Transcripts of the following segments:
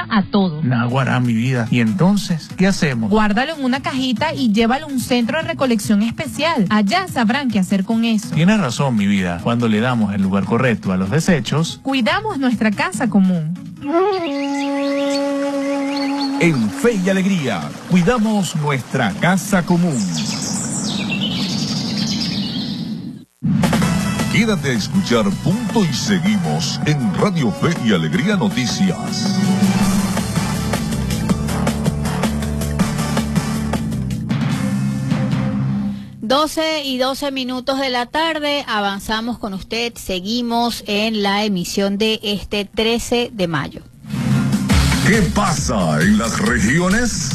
llega a todo. Naguará, mi vida. ¿Y entonces qué hacemos? Guárdalo en una cajita y llévalo a un centro de recolección especial. Allá sabrán qué hacer con eso. Tienes razón, mi vida. Cuando le damos el lugar correcto a los desechos, cuidamos nuestra casa común. En Fe y Alegría, cuidamos nuestra casa común. Quédate a escuchar Punto y Seguimos en Radio Fe y Alegría Noticias. Doce y 12 minutos de la tarde, avanzamos con usted, seguimos en la emisión de este 13 de mayo. ¿Qué pasa en las regiones?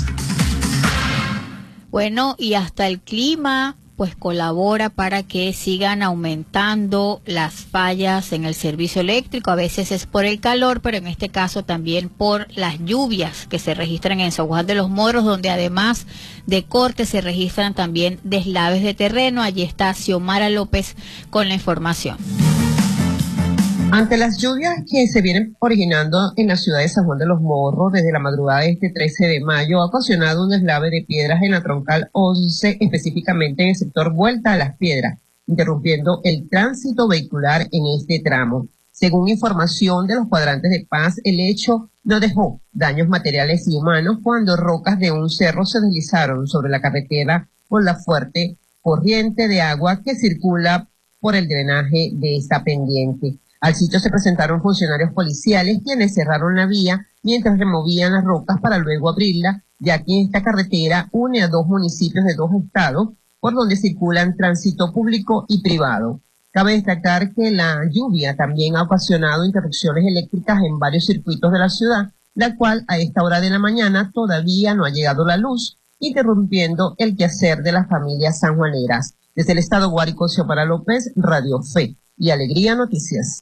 Bueno, y hasta el clima pues colabora para que sigan aumentando las fallas en el servicio eléctrico. A veces es por el calor, pero en este caso también por las lluvias que se registran en San Juan de los Morros, donde además de cortes se registran también deslaves de terreno. Allí está Xiomara López con la información. Ante las lluvias que se vienen originando en la ciudad de San Juan de los Morros desde la madrugada de este 13 de mayo, ha ocasionado un deslave de piedras en la troncal 11, específicamente en el sector Vuelta a las Piedras, interrumpiendo el tránsito vehicular en este tramo. Según información de los cuadrantes de paz, el hecho no dejó daños materiales y humanos cuando rocas de un cerro se deslizaron sobre la carretera por la fuerte corriente de agua que circula por el drenaje de esta pendiente. Al sitio se presentaron funcionarios policiales quienes cerraron la vía mientras removían las rocas para luego abrirla, ya que esta carretera une a dos municipios de dos estados por donde circulan tránsito público y privado. Cabe destacar que la lluvia también ha ocasionado interrupciones eléctricas en varios circuitos de la ciudad, la cual a esta hora de la mañana todavía no ha llegado la luz, interrumpiendo el quehacer de las familias sanjuaneras. Desde el estado Guárico, Xiomara López, Radio Fe y Alegría Noticias.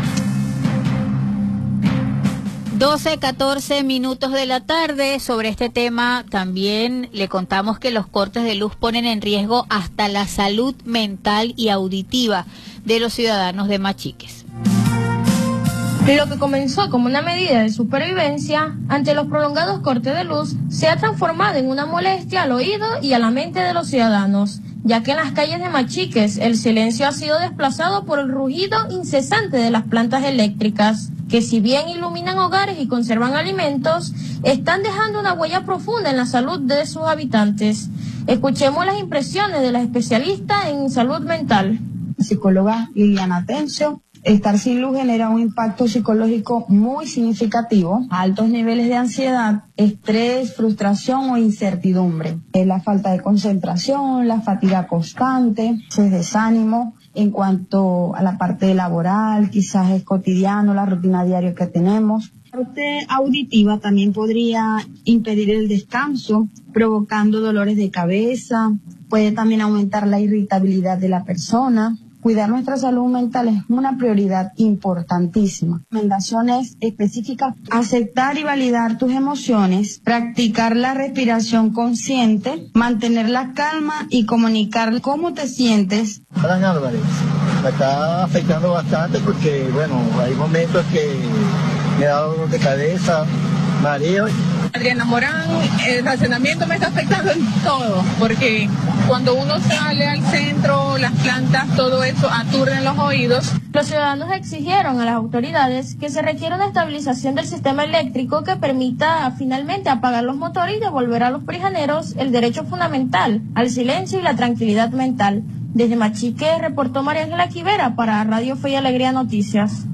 12:14 minutos de la tarde. Sobre este tema también le contamos que los cortes de luz ponen en riesgo hasta la salud mental y auditiva de los ciudadanos de Machiques. Lo que comenzó como una medida de supervivencia ante los prolongados cortes de luz se ha transformado en una molestia al oído y a la mente de los ciudadanos, ya que en las calles de Machiques el silencio ha sido desplazado por el rugido incesante de las plantas eléctricas, que si bien iluminan hogares y conservan alimentos, están dejando una huella profunda en la salud de sus habitantes. Escuchemos las impresiones de la especialista en salud mental. Psicóloga Liliana Atencio. Estar sin luz genera un impacto psicológico muy significativo, altos niveles de ansiedad, estrés, frustración o incertidumbre. La falta de concentración, la fatiga constante, el desánimo. En cuanto a la parte laboral, quizás es cotidiano, la rutina diaria que tenemos. La parte auditiva también podría impedir el descanso, provocando dolores de cabeza, puede también aumentar la irritabilidad de la persona. Cuidar nuestra salud mental es una prioridad importantísima. Recomendaciones específicas: aceptar y validar tus emociones, practicar la respiración consciente, mantener la calma y comunicar cómo te sientes. Alan Álvarez, me está afectando bastante porque, bueno, hay momentos que me da dolor de cabeza, mareo. Adriana Morán, el racionamiento me está afectando en todo, porque cuando uno sale al centro, las plantas, todo eso aturden los oídos. Los ciudadanos exigieron a las autoridades que se requiera una estabilización del sistema eléctrico que permita finalmente apagar los motores y devolver a los prisioneros el derecho fundamental al silencio y la tranquilidad mental. Desde Machique reportó María Ángela Quivera para Radio Fe y Alegría Noticias.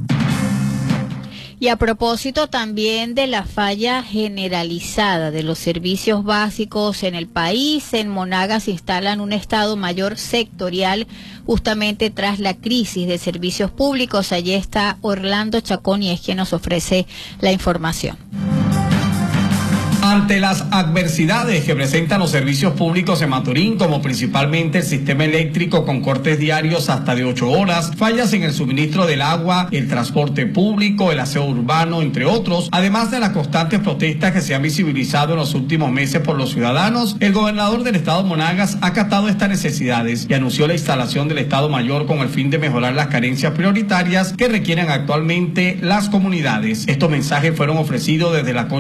Y a propósito también de la falla generalizada de los servicios básicos en el país, en Monagas instalan un Estado Mayor sectorial justamente tras la crisis de servicios públicos. Allí está Orlando Chacón y es quien nos ofrece la información. Ante las adversidades que presentan los servicios públicos en Maturín, como principalmente el sistema eléctrico con cortes diarios hasta de 8 horas, fallas en el suministro del agua, el transporte público, el aseo urbano, entre otros, además de las constantes protestas que se han visibilizado en los últimos meses por los ciudadanos, el gobernador del estado Monagas ha acatado estas necesidades y anunció la instalación del Estado Mayor con el fin de mejorar las carencias prioritarias que requieren actualmente las comunidades. Estos mensajes fueron ofrecidos desde la